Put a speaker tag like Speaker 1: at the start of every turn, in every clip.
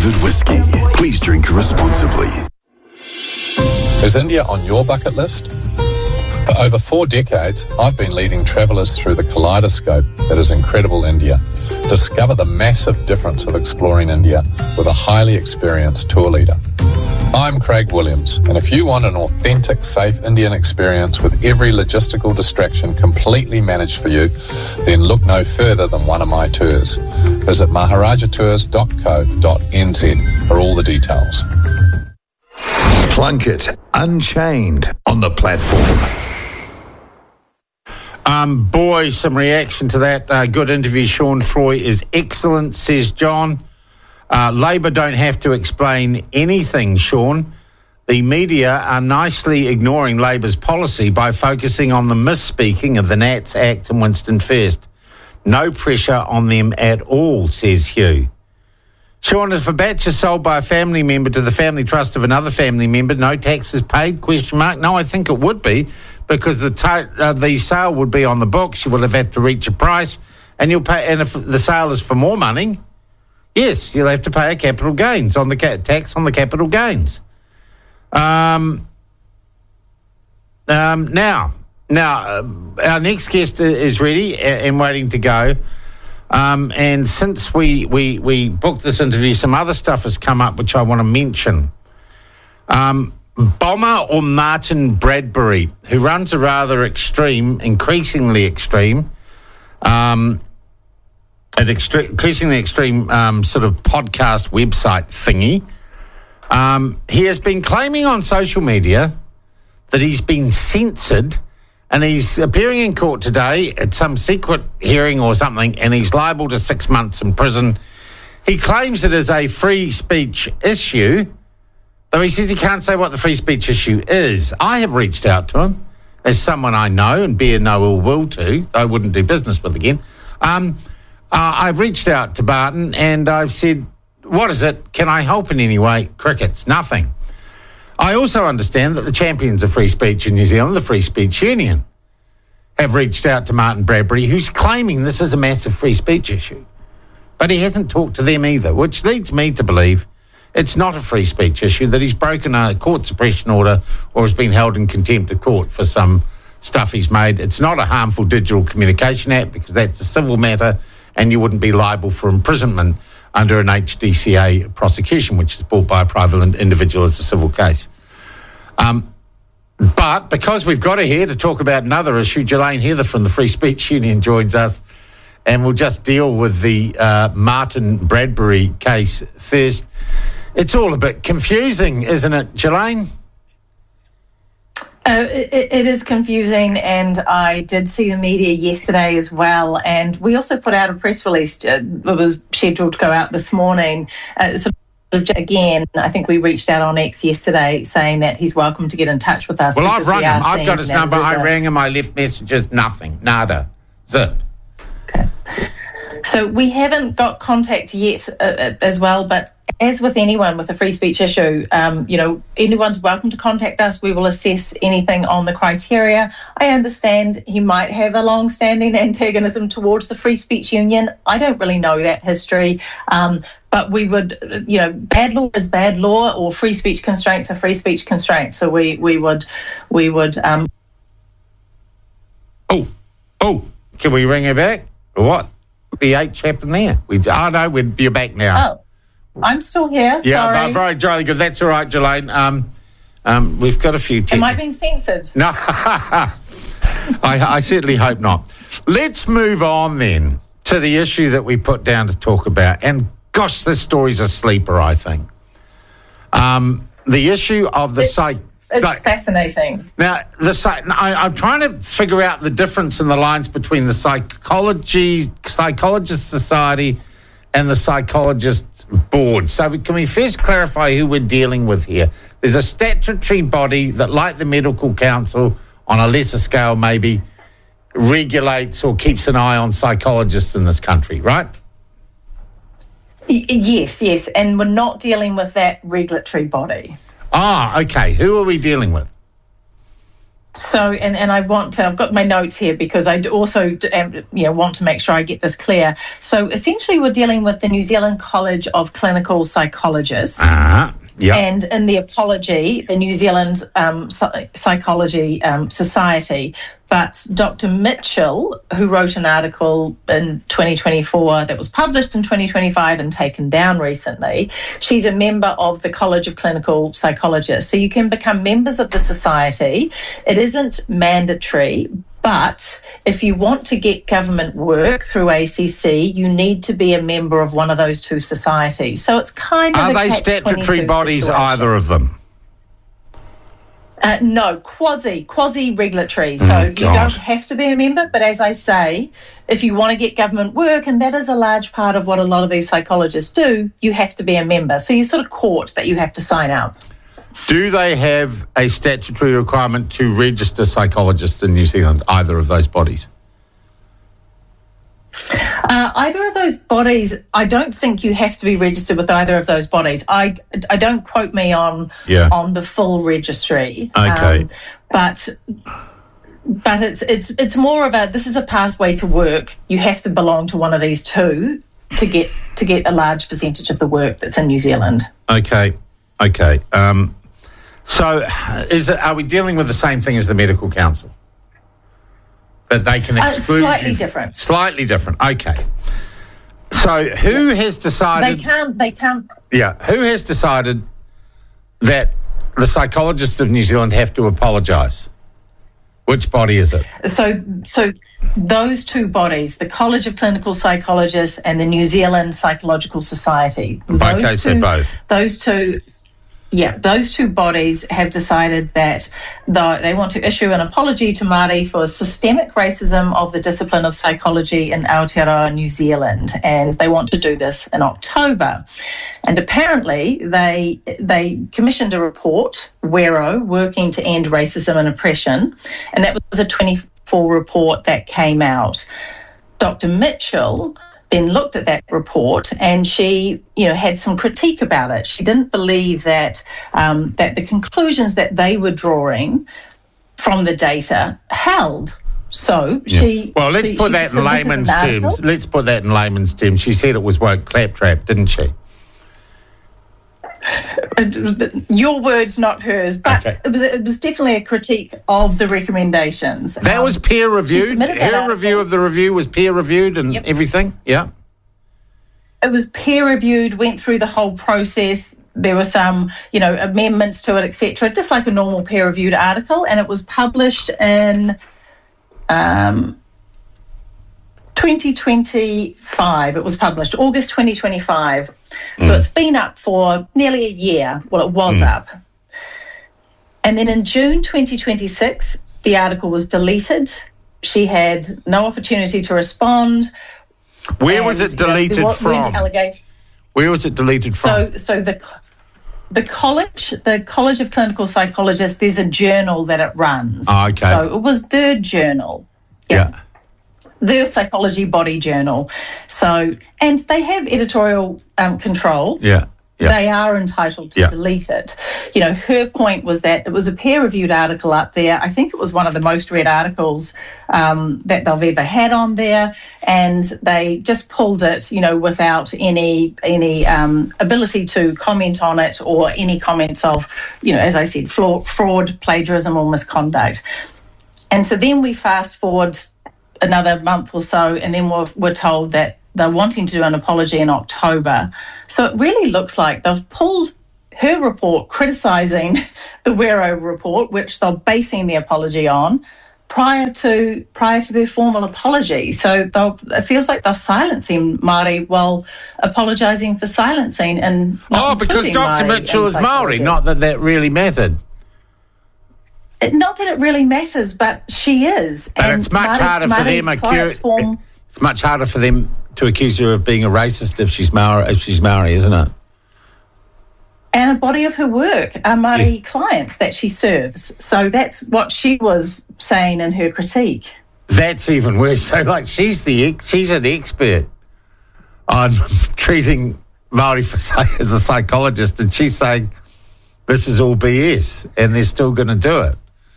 Speaker 1: flavoured whiskey. Please drink responsibly.
Speaker 2: Is India on your bucket list? For over 4 decades, I've been leading travellers through the kaleidoscope that is incredible India. Discover the massive difference of exploring India with a highly experienced tour leader. I'm Craig Williams, and if you want an authentic, safe Indian experience with every logistical distraction completely managed for you, then look no further than one of my tours. Visit maharajatours.co.nz for all the details.
Speaker 1: Plunkett Unchained on the platform.
Speaker 3: Boy, some reaction to that. Good interview. Sean Troy is excellent, says John. Labor don't have to explain anything, Sean. The media are nicely ignoring Labor's policy by focusing on the misspeaking of the Nats Act and Winston First. No pressure on them at all, says Hugh. Sean, if a batch is sold by a family member to the family trust of another family member, no tax is paid? ? No, I think it would be, because the sale would be on the books. You will have had to reach a price, and you'll pay. And if the sale is for more money, yes, you'll have to pay a capital gains on the tax on the capital gains. Now, our next guest is ready and waiting to go. And since we booked this interview, some other stuff has come up which I want to mention. Bomber or Martin Bradbury, who runs a rather increasingly extreme sort of podcast website thingy. He has been claiming on social media that he's been censored, and he's appearing in court today at some secret hearing or something, and he's liable to 6 months in prison. He claims it is a free speech issue, though he says he can't say what the free speech issue is. I have reached out to him as someone I know and bear no ill will to, I wouldn't do business with again. I've reached out to Barton and I've said, what is it? Can I help in any way? Crickets, nothing. I also understand that the champions of free speech in New Zealand, the Free Speech Union, have reached out to Martin Bradbury, who's claiming this is a massive free speech issue. But he hasn't talked to them either, which leads me to believe it's not a free speech issue, that he's broken a court suppression order or has been held in contempt of court for some stuff he's made. It's not a harmful digital communication act, because that's a civil matter and you wouldn't be liable for imprisonment under an HDCA prosecution, which is brought by a private individual as a civil case. But because we've got her here to talk about another issue, Jelaine Heather from the Free Speech Union joins us, and we'll just deal with the Martin Bradbury case first. It's all a bit confusing, isn't it, Jelaine?
Speaker 4: It is confusing, and I did see the media yesterday as well, and we also put out a press release. It was scheduled to go out this morning. Again, I think we reached out on X yesterday saying that he's welcome to get in touch with us.
Speaker 3: Well, I've rung him. I've got his number. I rang him. I left messages. Nothing. Nada. Zip.
Speaker 4: Okay. So we haven't got contact yet as well, but as with anyone with a free speech issue, anyone's welcome to contact us. We will assess anything on the criteria. I understand he might have a long-standing antagonism towards the Free Speech Union. I don't really know that history, but we would, bad law is bad law, or free speech constraints are free speech constraints. So we would.
Speaker 3: Can we ring her back or what? The H happened there. You're back now.
Speaker 4: Oh, I'm still here.
Speaker 3: Yeah,
Speaker 4: sorry.
Speaker 3: very jolly good. That's all right, Jelaine. We've got a few.
Speaker 4: Am I being censored?
Speaker 3: No, I certainly hope not. Let's move on then to the issue that we put down to talk about. And gosh, this story's a sleeper, I think. The issue of the
Speaker 4: It's fascinating.
Speaker 3: Now, I'm trying to figure out the difference in the lines between the Psychologist Society and the Psychologist Board. So can we first clarify who we're dealing with here? There's a statutory body that, like the Medical Council, on a lesser scale maybe, regulates or keeps an eye on psychologists in this country, right?
Speaker 4: Yes, and we're not dealing with that regulatory body.
Speaker 3: Ah, okay. Who are we dealing with?
Speaker 4: So, and I want to, I've got my notes here because I also want to make sure I get this clear. So essentially we're dealing with the New Zealand College of Clinical Psychologists.
Speaker 3: Yeah.
Speaker 4: And in the apology, the New Zealand Psychology Society. But Dr. Mitchell, who wrote an article in 2024 that was published in 2025 and taken down recently, she's a member of the College of Clinical Psychologists. So you can become members of the society. It isn't mandatory, but if you want to get government work through ACC, you need to be a member of one of those two societies. So it's kind of
Speaker 3: Are they statutory bodies, situation. Either of them?
Speaker 4: No, quasi-regulatory. So you don't have to be a member, but as I say, if you want to get government work, and that is a large part of what a lot of these psychologists do, you have to be a member. So you're sort of caught that you have to sign up.
Speaker 3: Do they have a statutory requirement to register psychologists in New Zealand, either of those bodies?
Speaker 4: Either of those bodies, I don't think you have to be registered with either of those bodies. I don't quote me on the full registry.
Speaker 3: Okay,
Speaker 4: but it's more of this is a pathway to work. You have to belong to one of these two to get a large percentage of the work that's in New Zealand.
Speaker 3: Okay. So are we dealing with the same thing as the Medical Council? That they can exclude
Speaker 4: slightly different.
Speaker 3: Slightly different. Okay. So who has decided?
Speaker 4: They can't.
Speaker 3: Yeah. Who has decided that the psychologists of New Zealand have to apologise? Which body is it? So
Speaker 4: those two bodies, the College of Clinical Psychologists and the New Zealand Psychological Society. Those two bodies have decided that they want to issue an apology to Māori for systemic racism of the discipline of psychology in Aotearoa, New Zealand, and they want to do this in October. And apparently they commissioned a report, Wero, Working to End Racism and Oppression, and that was a 24 report that came out. Dr. Mitchell then looked at that report and she, had some critique about it. She didn't believe that that the conclusions that they were drawing from the data held. So
Speaker 3: let's put that in layman's terms. Let's put that in layman's terms. She said it was woke claptrap, didn't she?
Speaker 4: Your words, not hers, but okay. It was definitely a critique of the recommendations.
Speaker 3: That was peer reviewed. Her review of the review was peer reviewed and everything. Yeah,
Speaker 4: it was peer reviewed. Went through the whole process. There were some, amendments to it, etc. Just like a normal peer reviewed article, and it was published in 2025. It was published August 2025. So it's been up for nearly a year. Well, it was up. And then in June 2026, the article was deleted. She had no opportunity to respond.
Speaker 3: Where was it deleted from? Where was it deleted from?
Speaker 4: So the College of Clinical Psychologists, there's a journal that it runs.
Speaker 3: Oh, okay.
Speaker 4: So it was their journal.
Speaker 3: Yeah.
Speaker 4: Their psychology body journal. So, and they have editorial control.
Speaker 3: Yeah.
Speaker 4: They are entitled to delete it. Her point was that it was a peer-reviewed article up there. I think it was one of the most read articles that they've ever had on there, and they just pulled it, without any ability to comment on it or any comments of, as I said, fraud, plagiarism, or misconduct. And so then we fast forward another month or so, and then we're told that they're wanting to do an apology in October. So it really looks like they've pulled her report criticising the Wero report, which they're basing the apology on, prior to their formal apology. So it feels like they're silencing Māori while apologising for silencing and
Speaker 3: because Dr. Mitchell is Māori, not that really mattered.
Speaker 4: Not that it really matters, but she is.
Speaker 3: But it's much harder for them. It's much harder for them to accuse her of being a racist if she's Māori, isn't it?
Speaker 4: And a body of her work are Māori clients that she serves. So that's what she was saying in her critique.
Speaker 3: That's even worse. So, she's an expert on treating Māori as a psychologist, and she's saying this is all BS, and they're still going to do it.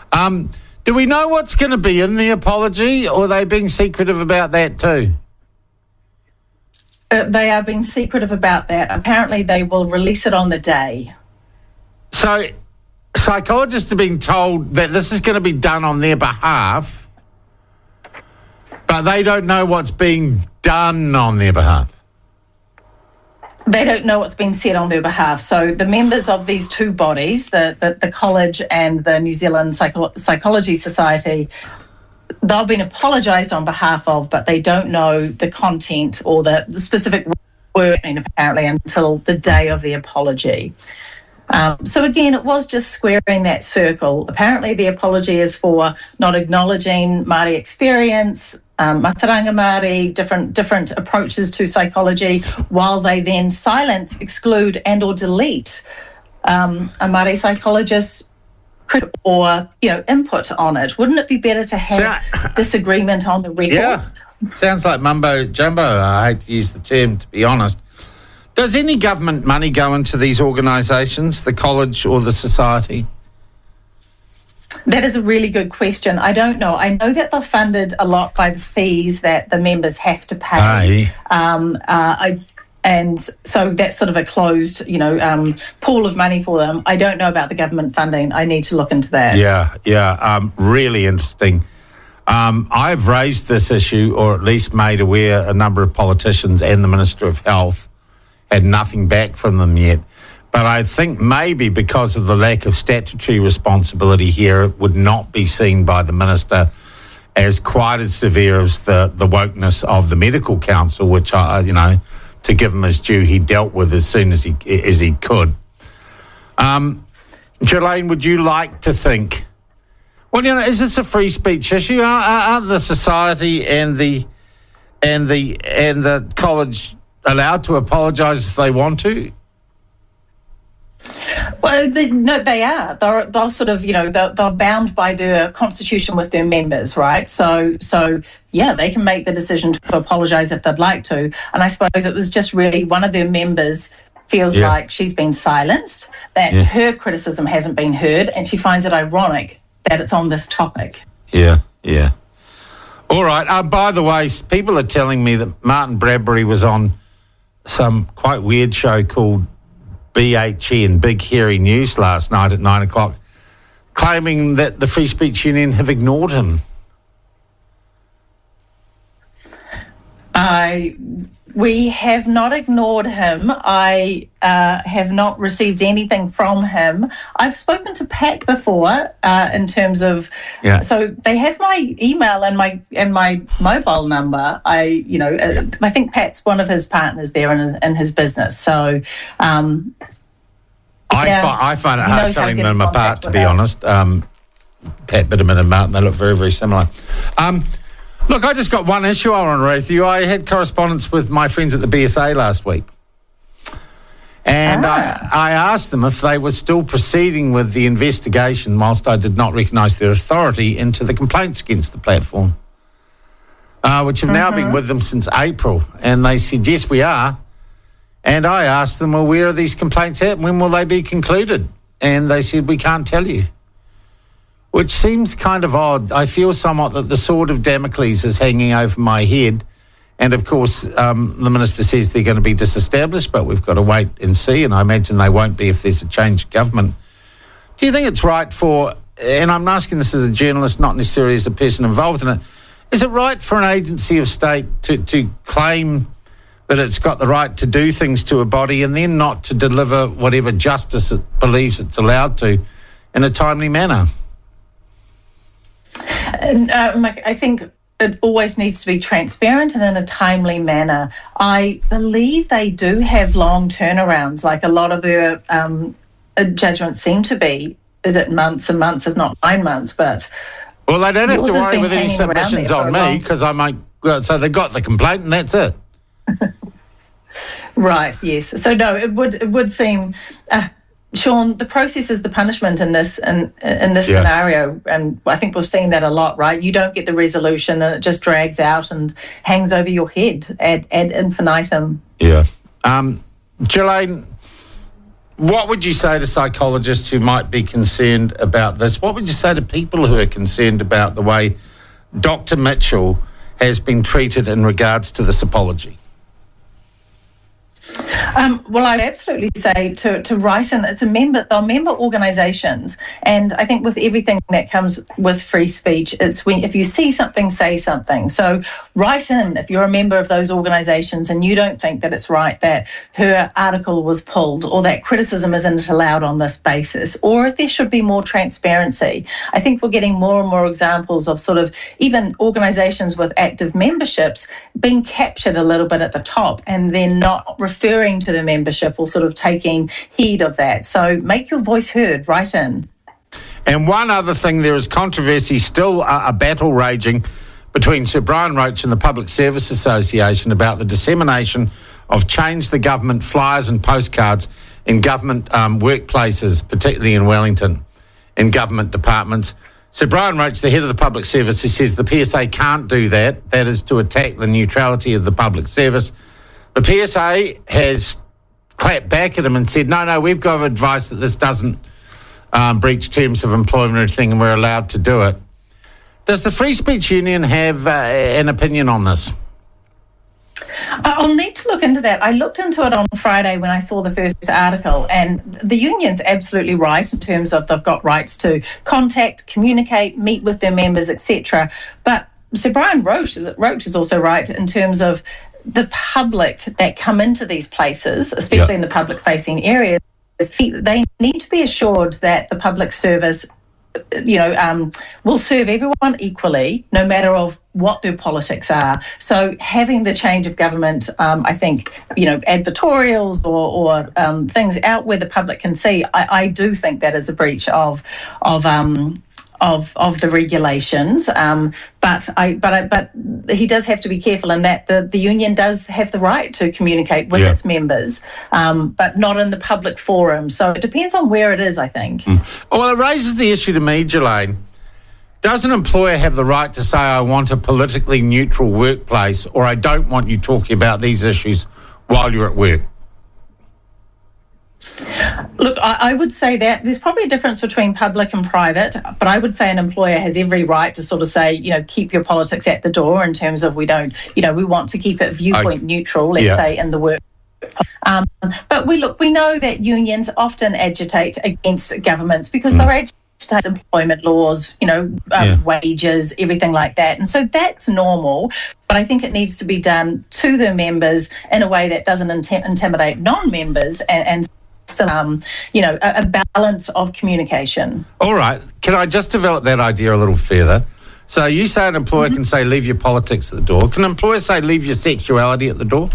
Speaker 3: Do we know what's going to be in the apology, or are they being secretive about that too?
Speaker 4: They are being secretive about that. Apparently, they will release it on the day.
Speaker 3: So, psychologists are being told that this is going to be done on their behalf, but they don't know what's being done on their behalf.
Speaker 4: They don't know what's been said on their behalf. So the members of these two bodies, the college and the New Zealand Psychology Society, they've been apologised on behalf of, but they don't know the content or the specific wording, apparently, until the day of the apology. So again, it was just squaring that circle. Apparently the apology is for not acknowledging Māori experience, Mataranga Māori, different approaches to psychology, while they then silence, exclude and or delete a Māori psychologist or input on it. Wouldn't it be better to have disagreement on the record?
Speaker 3: Yeah, sounds like mumbo jumbo. I hate to use the term, to be honest. Does any government money go into these organisations, the college or the society?
Speaker 4: That is a really good question. I don't know. I know that they're funded a lot by the fees that the members have to pay. And so that's sort of a closed, pool of money for them. I don't know about the government funding. I need to look into that.
Speaker 3: Yeah. Really interesting. I've raised this issue, or at least made aware a number of politicians and the Minister of Health. Had nothing back from them yet. But I think maybe because of the lack of statutory responsibility here, it would not be seen by the Minister as quite as severe as the wokeness of the Medical Council, which, to give him his due, he dealt with as soon as he could. Jelaine, would you like to think, is this a free speech issue? Aren't the society and the college allowed to apologise if they want to?
Speaker 4: Well, they are. They're sort of, they're bound by their constitution with their members, right? So yeah, they can make the decision to apologise if they'd like to. And I suppose it was just really one of their members feels like she's been silenced, that her criticism hasn't been heard, and she finds it ironic that it's on this topic. Yeah.
Speaker 3: All right. By the way, people are telling me that Martin Bradbury was on some quite weird show called BHE and Big Hairy News last night at 9 o'clock, claiming that the Free Speech Union have ignored him.
Speaker 4: We have not ignored him. I have not received anything from him. I've spoken to Pat before in terms of, so they have my email and my mobile number. I think Pat's one of his partners there in his business. So I find it hard telling them apart, to be honest. Pat Bitterman and Martin, they look very, very similar.
Speaker 3: Look, I just got one issue I want to raise with you. I had correspondence with my friends at the BSA last week. And I asked them if they were still proceeding with the investigation, whilst I did not recognise their authority, into the complaints against the platform, which have now been with them since April. And they said, yes, we are. And I asked them, well, where are these complaints at? When will they be concluded? And they said, we can't tell you. Which seems kind of odd. I feel somewhat that the sword of Damocles is hanging over my head. And, of course, the Minister says they're going to be disestablished, but we've got to wait and see, and I imagine they won't be if there's a change of government. Do you think it's right for, and I'm asking this as a journalist, not necessarily as a person involved in it, is it right for an agency of state to claim that it's got the right to do things to a body and then not to deliver whatever justice it believes it's allowed to in a timely manner?
Speaker 4: I think it always needs to be transparent and in a timely manner. I believe they do have long turnarounds, like a lot of their judgments seem to be. Is it months and months, if not 9 months? But
Speaker 3: well, they don't have to worry with any submissions on me because I might. So they got the complaint and that's it.
Speaker 4: Right. Yes. So no, it would seem. Sean, the process is the punishment in this scenario, and I think we've seen that a lot, right? You don't get the resolution, and it just drags out and hangs over your head ad infinitum.
Speaker 3: Yeah, Jelaine, What would you say to psychologists who might be concerned about this? What would you say to people who are concerned about the way Dr. Mitchell has been treated in regards to this apology?
Speaker 4: Well, I'd absolutely say to write in. They're member organisations, and I think with everything that comes with free speech, it's when if you see something, say something. So write in if you're a member of those organisations and you don't think that it's right that her article was pulled or that criticism isn't allowed on this basis, or if there should be more transparency. I think we're getting more and more examples of sort of even organisations with active memberships being captured a little bit at the top and then not referring to the membership or sort of taking heed of that. So make your voice heard, write in.
Speaker 3: And one other thing, there is controversy, still a battle raging between Sir Brian Roche and the Public Service Association about the dissemination of Change the Government flyers and postcards in government workplaces, particularly in Wellington, in government departments. Sir Brian Roche, the head of the Public Service, he says the PSA can't do that. That is to attack the neutrality of the public service. The PSA has clapped back at him and said, no, we've got advice that this doesn't breach terms of employment or anything and we're allowed to do it. Does the Free Speech Union have an opinion on this?
Speaker 4: I'll need to look into that. I looked into it on Friday when I saw the first article, and the union's absolutely right in terms of they've got rights to contact, communicate, meet with their members, etc. But Sir Brian Roche is also right in terms of the public that come into these places, especially in the public-facing areas. They need to be assured that the public service will serve everyone equally, no matter of what their politics are. So having the change of government, I think, advertorials or things out where the public can see, I do think that is a breach of the regulations. But he does have to be careful in that the union does have the right to communicate with its members, but not in the public forum. So it depends on where it is, I think.
Speaker 3: Well, it raises the issue to me, Jelaine. Does an employer have the right to say, I want a politically neutral workplace, or I don't want you talking about these issues while you're at work?
Speaker 4: Look, I would say that there's probably a difference between public and private, but I would say an employer has every right to sort of say, keep your politics at the door in terms of we want to keep it viewpoint neutral, let's say, in the work. But we know that unions often agitate against governments because they're agitating employment laws, wages, everything like that. And so that's normal, but I think it needs to be done to the members in a way that doesn't intimidate non-members and still, a balance of communication.
Speaker 3: All right. Can I just develop that idea a little further? So you say an employer can say, leave your politics at the door. Can an employer say, leave your sexuality at the door?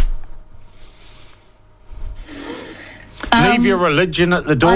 Speaker 3: Leave your religion at the door?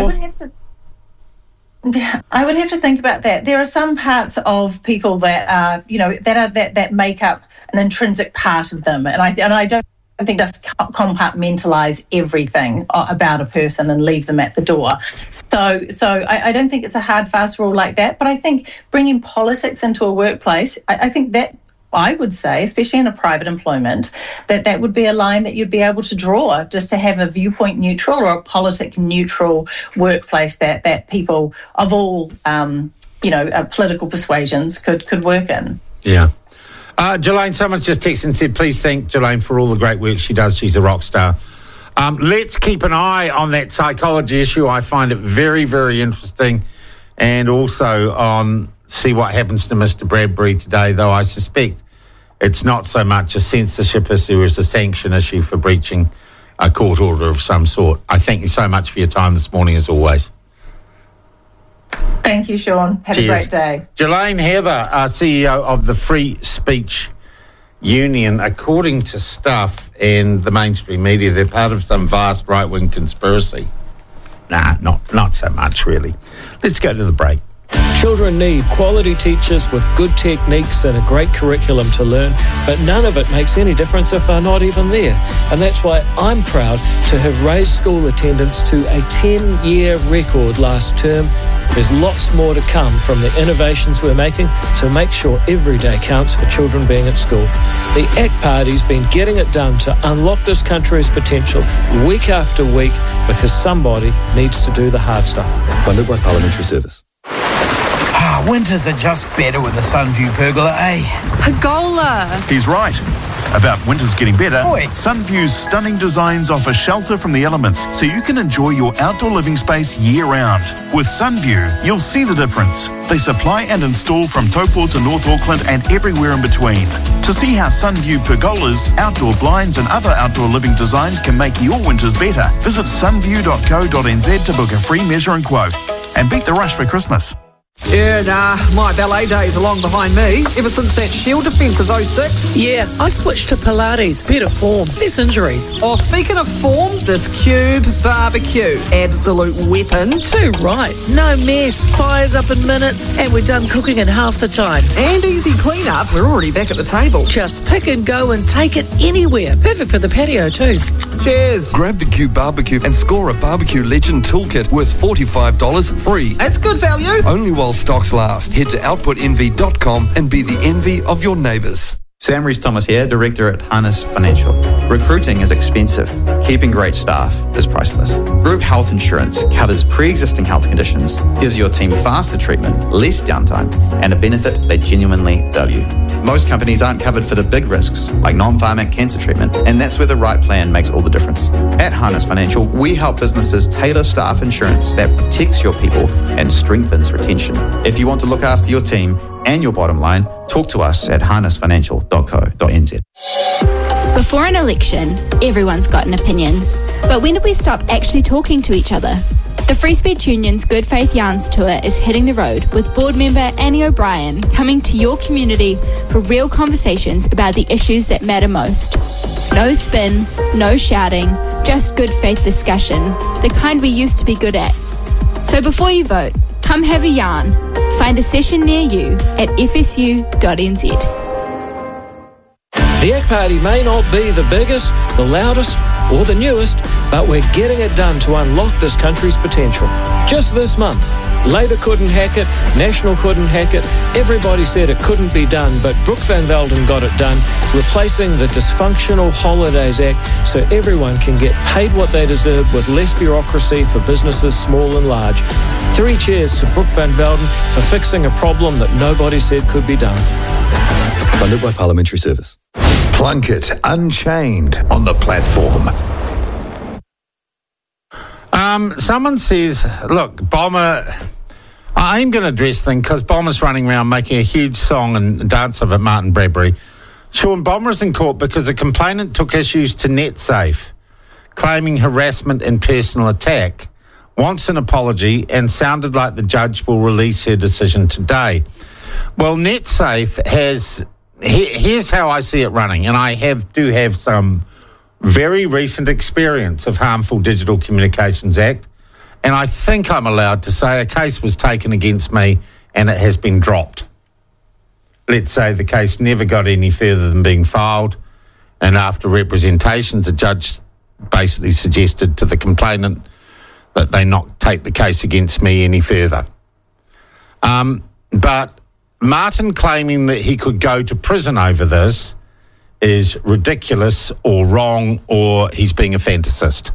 Speaker 4: I would have to think about that. There are some parts of people that are, that make up an intrinsic part of them, and I don't think just compartmentalise everything about a person and leave them at the door. So I don't think it's a hard, fast rule like that. But I think bringing politics into a workplace, I think that I would say, especially in a private employment, that would be a line that you'd be able to draw just to have a viewpoint neutral or a politic neutral workplace that people of all, political persuasions could work in.
Speaker 3: Yeah. Jelaine, someone's just texted and said, please thank Jelaine for all the great work she does. She's a rock star. Let's keep an eye on that psychology issue. I find it very, very interesting. And also on see what happens to Mr. Bradbury today, though I suspect it's not so much a censorship issue as a sanction issue for breaching a court order of some sort. I thank you so much for your time this morning, as always.
Speaker 4: Thank you, Sean. Have
Speaker 3: Cheers.
Speaker 4: a great day.
Speaker 3: Jelaine Heather, CEO of the Free Speech Union. According to Stuff and the mainstream media, they're part of some vast right-wing conspiracy. Nah, not so much, really. Let's go to the break.
Speaker 5: Children need quality teachers with good techniques and a great curriculum to learn, but none of it makes any difference if they're not even there. And that's why I'm proud to have raised school attendance to a 10-year record last term. There's lots more to come from the innovations we're making to make sure every day counts for children being at school. The ACT Party's been getting it done to unlock this country's potential week after week because somebody needs to do the hard stuff.
Speaker 6: Funded by Parliamentary Service.
Speaker 7: Winters are just better with a Sunview pergola, eh?
Speaker 8: Pergola!
Speaker 9: He's right. About winters getting better,
Speaker 7: Oi.
Speaker 9: Sunview's stunning designs offer shelter from the elements so you can enjoy your outdoor living space year-round. With Sunview, you'll see the difference. They supply and install from Taupo to North Auckland and everywhere in between. To see how Sunview pergolas, outdoor blinds and other outdoor living designs can make your winters better, visit sunview.co.nz to book a free measure and quote. And beat the rush for Christmas.
Speaker 10: Yeah, my ballet days are long behind me. Ever since that Shield defence was 06.
Speaker 11: Yeah, I switched to Pilates. Better form, less injuries.
Speaker 10: Oh, speaking of form, this Cube barbecue. Absolute weapon.
Speaker 11: Too right. No mess. Fires up in minutes, and we're done cooking in half the time.
Speaker 10: And easy clean-up. We're already back at the table.
Speaker 11: Just pick and go and take it anywhere. Perfect for the patio too.
Speaker 10: Cheers.
Speaker 6: Grab the Cube Barbecue and score a Barbecue Legend Toolkit worth $45 free.
Speaker 10: That's good value.
Speaker 6: Only while stocks last. Head to outputenvy.com and be the envy of your neighbours.
Speaker 12: Sam Rees-Thomas here, Director at Harness Financial. Recruiting is expensive. Keeping great staff is priceless. Group health insurance covers pre-existing health conditions, gives your team faster treatment, less downtime, and a benefit they genuinely value. Most companies aren't covered for the big risks, like non-pharmac cancer treatment, and that's where the right plan makes all the difference. At Harness Financial, we help businesses tailor staff insurance that protects your people and strengthens retention. If you want to look after your team and your bottom line, talk to us at harnessfinancial.co.nz.
Speaker 13: Before an election, everyone's got an opinion. But when did we stop actually talking to each other? The Free Speech Union's Good Faith Yarns Tour is hitting the road with board member Annie O'Brien coming to your community for real conversations about the issues that matter most. No spin, no shouting, just good faith discussion, the kind we used to be good at. So before you vote, come have a yarn. Find a session near you at fsu.nz.
Speaker 5: The ACT Party may not be the biggest, the loudest, or the newest, but we're getting it done to unlock this country's potential. Just this month, Labour couldn't hack it, National couldn't hack it, everybody said it couldn't be done, but Brooke Van Velden got it done, replacing the dysfunctional Holidays Act so everyone can get paid what they deserve with less bureaucracy for businesses small and large. 3 cheers to Brooke Van Velden for fixing a problem that nobody said could be done.
Speaker 6: Funded by Parliamentary Service.
Speaker 1: Plunkett Unchained on the platform.
Speaker 3: Someone says, look, Bomber, I'm going to address things because Bomber's running around making a huge song and dance of it, Martin Bradbury. Sean, Bomber's in court because the complainant took issues to NetSafe, claiming harassment and personal attack, wants an apology and sounded like the judge will release her decision today. Well, NetSafe has... Here's how I see it running, and I do have some very recent experience of Harmful Digital Communications Act, and I think I'm allowed to say a case was taken against me and it has been dropped. Let's say the case never got any further than being filed, and after representations, the judge basically suggested to the complainant that they not take the case against me any further. But Martin claiming that he could go to prison over this is ridiculous or wrong, or he's being a fantasist.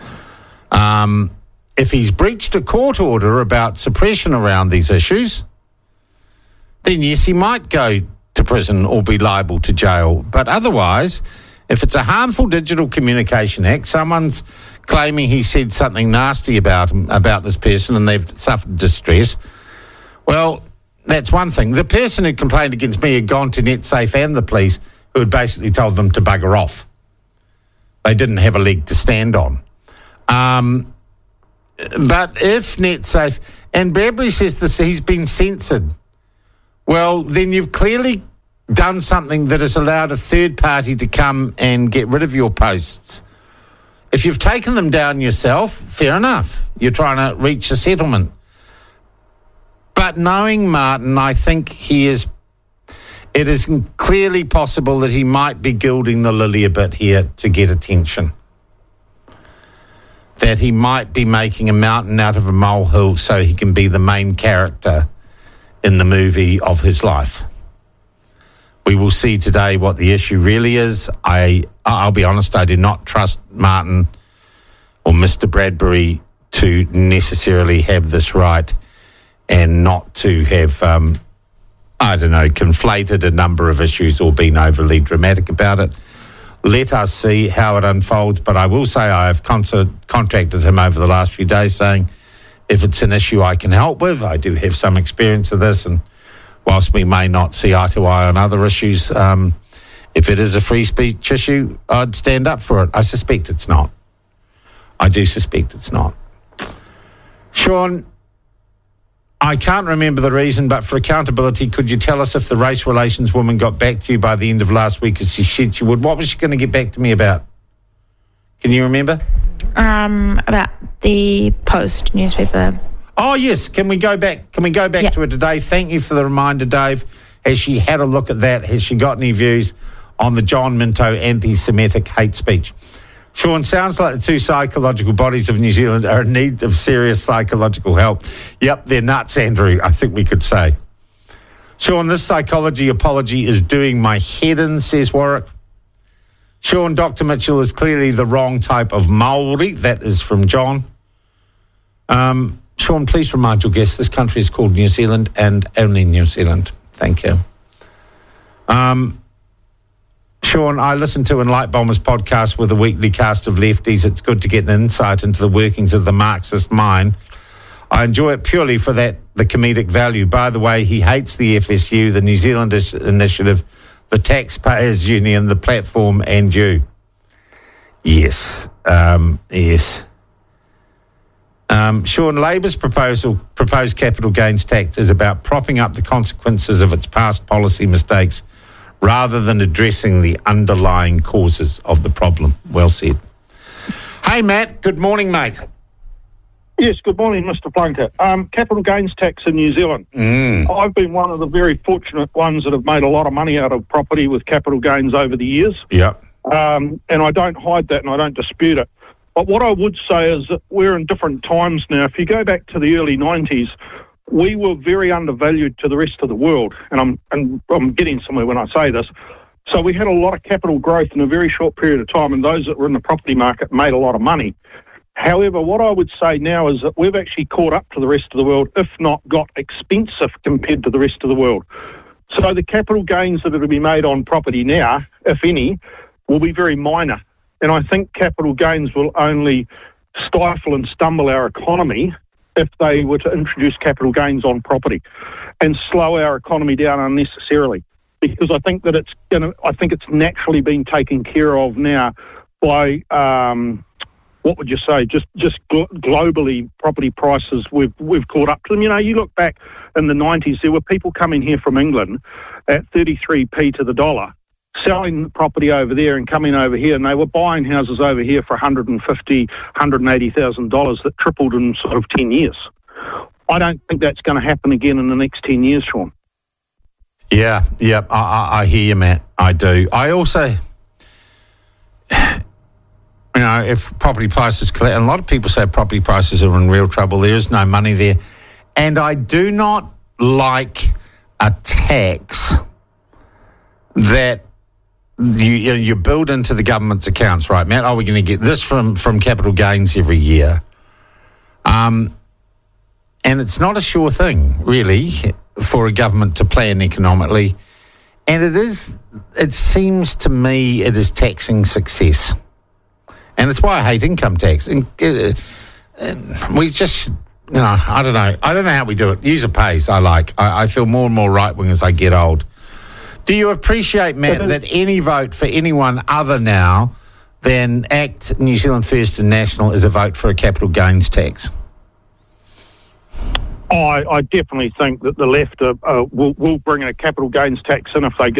Speaker 3: If he's breached a court order about suppression around these issues, then yes, he might go to prison or be liable to jail. But otherwise, if it's a Harmful Digital Communication Act, someone's claiming he said something nasty about him, about this person, and they've suffered distress, well, that's one thing. The person who complained against me had gone to NetSafe and the police, who had basically told them to bugger off. They didn't have a leg to stand on. But if NetSafe... And Bradbury says this, he's been censored. Well, then you've clearly done something that has allowed a third party to come and get rid of your posts. If you've taken them down yourself, fair enough. You're trying to reach a settlement. But But knowing Martin, I think it is clearly possible that he might be gilding the lily a bit here to get attention. That he might be making a mountain out of a molehill so he can be the main character in the movie of his life. We will see today what the issue really is. I'll be honest, I do not trust Martin or Mr. Bradbury to necessarily have this right and not to have, conflated a number of issues or been overly dramatic about it. Let us see how it unfolds, but I will say I have contacted him over the last few days saying if it's an issue I can help with, I do have some experience of this, and whilst we may not see eye to eye on other issues, if it is a free speech issue, I'd stand up for it. I suspect it's not. I do suspect it's not. Sean, I can't remember the reason, but for accountability, could you tell us if the race relations woman got back to you by the end of last week as she said she would? What was she going to get back to me about? Can you remember?
Speaker 8: About the Post newspaper.
Speaker 3: Oh, yes. Can we go back to it today? Thank you for the reminder, Dave. Has she had a look at that? Has she got any views on the John Minto anti-Semitic hate speech? Sean, sounds like the two psychological bodies of New Zealand are in need of serious psychological help. Yep, they're nuts, Andrew, I think we could say. Sean, this psychology apology is doing my head in, says Warwick. Sean, Dr. Mitchell is clearly the wrong type of Maori. That is from John. Sean, please remind your guests this country is called New Zealand and only New Zealand. Thank you. Sean, I listened to in Light Bombers podcast with a weekly cast of lefties. It's good to get an insight into the workings of the Marxist mind. I enjoy it purely for the comedic value. By the way, he hates the FSU, the New Zealand Initiative, the Taxpayers Union, the platform, and you. Yes. Yes. Sean, Labor's proposed capital gains tax is about propping up the consequences of its past policy mistakes rather than addressing the underlying causes of the problem. Well said. Hey, Matt. Good morning, mate.
Speaker 14: Yes, good morning, Mr. Plunkett. Capital gains tax in New Zealand. I've been one of the very fortunate ones that have made a lot of money out of property with capital gains over the years.
Speaker 3: Yeah.
Speaker 14: And I don't hide that and I don't dispute it. But what I would say is that we're in different times now. If you go back to the early 90s, we were very undervalued to the rest of the world. And I'm getting somewhere when I say this. So we had a lot of capital growth in a very short period of time, and those that were in the property market made a lot of money. However, what I would say now is that we've actually caught up to the rest of the world, if not got expensive compared to the rest of the world. So the capital gains that are to be made on property now, if any, will be very minor. And I think capital gains will only stifle and stumble our economy if they were to introduce capital gains on property and slow our economy down unnecessarily. Because I think that it's naturally being taken care of now by what would you say? Just globally, property prices we've caught up to them. You know, you look back in the 90s, there were people coming here from England at 33p to the dollar, selling property over there and coming over here, and they were buying houses over here for $150,000, $180,000 that tripled in sort of 10 years. I don't think that's going to happen again in the next 10 years, Sean.
Speaker 3: Yeah, I hear you, Matt. I do. I also, you know, if property prices collapse, and a lot of people say property prices are in real trouble, there is no money there. And I do not like a tax that you build into the government's accounts, right, Matt? We're going to get this from capital gains every year. And it's not a sure thing, really, for a government to plan economically. And it seems to me it is taxing success. And it's why I hate income tax. And we just, I don't know. I don't know how we do it. User pays, I like. I feel more and more right-wing as I get old. Do you appreciate, Matt, that any vote for anyone other now than ACT, New Zealand First and National is a vote for a capital gains tax?
Speaker 14: I definitely think that the left will bring a capital gains tax in if they